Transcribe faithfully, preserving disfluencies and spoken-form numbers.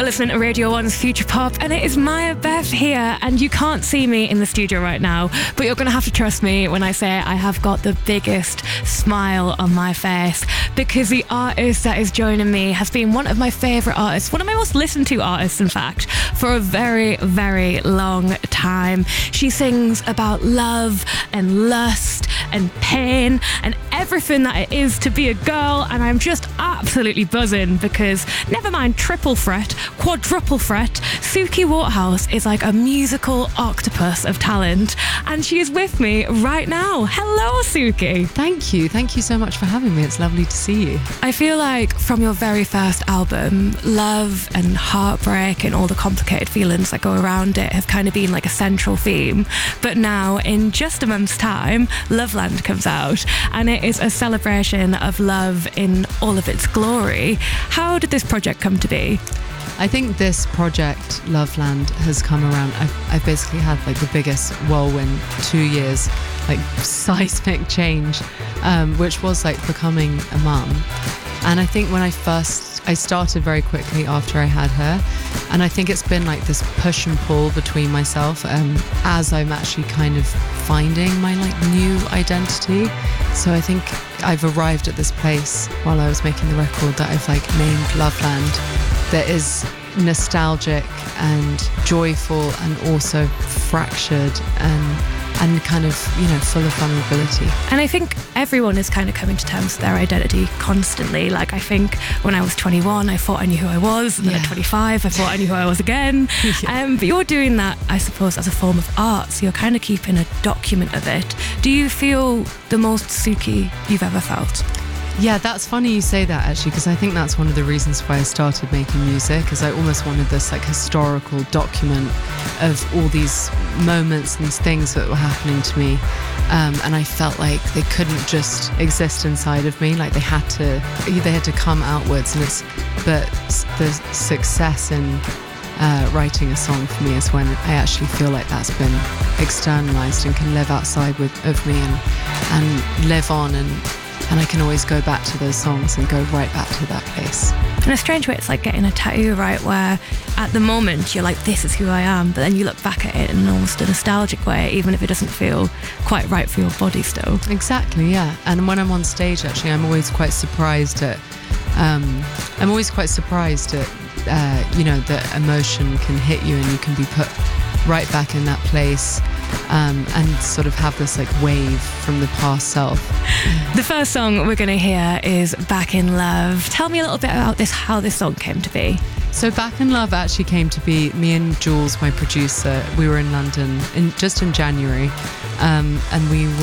are listening to Radio one's Future Pop, and it is Maya Beth here, and you can't see me in the studio right now, but you're going to have to trust me when I say I have got the biggest smile on my face, because the artist that is joining me has been one of my favourite artists, one of my most listened to artists, in fact, for a very, very long time. She sings about love and lust and pain and everything that it is to be a girl, and I'm just absolutely buzzing because never mind triple threat, quadruple threat, Suki Waterhouse is like a musical octopus of talent, and she is with me right now. Hello, Suki. Thank you. Thank you so much for having me. It's lovely to see you. I feel like from your very first album, love and heartbreak and all the complicated feelings that go around it have kind of been like a central theme. But now, in just a month's time, Loveland comes out, and it is a celebration of love in all of its glory. How did this project come to be? I think this project, Loveland, has come around. I've, I've basically had like the biggest whirlwind two years, like seismic change, um, which was like becoming a mum. And I think when I first, I started very quickly after I had her. And I think it's been like this push and pull between myself um, as I'm actually kind of finding my like new identity. So I think I've arrived at this place while I was making the record that I've like named Loveland, that is nostalgic and joyful and also fractured and and kind of, you know, full of vulnerability. And I think everyone is kind of coming to terms with their identity constantly. Like, I think when I was twenty-one, I thought I knew who I was, and then yeah. at twenty-five, I thought I knew who I was again. yeah. um, but you're doing that, I suppose, as a form of art, so you're kind of keeping a document of it. Do you feel the most Suki you've ever felt? Yeah, that's funny you say that, actually, because I think that's one of the reasons why I started making music, is I almost wanted this like historical document of all these moments and these things that were happening to me, um, and I felt like they couldn't just exist inside of me, like they had to they had to come outwards. And it's but the success in uh, writing a song for me is when I actually feel like that's been externalized and can live outside with of me and and live on, and And I can always go back to those songs and go right back to that place. In a strange way, it's like getting a tattoo, right? Where at the moment you're like, this is who I am. But then you look back at it in almost a nostalgic way, even if it doesn't feel quite right for your body still. Exactly, yeah. And when I'm on stage, actually, I'm always quite surprised at, um, I'm always quite surprised at, uh, you know, that emotion can hit you and you can be put right back in that place. Um, and sort of have this like wave from the past self. The first song we're going to hear is Back in Love. Tell me a little bit about this, how this song came to be. So Back in Love actually came to be, me and Jules, my producer, we were in London in just in January, um, and we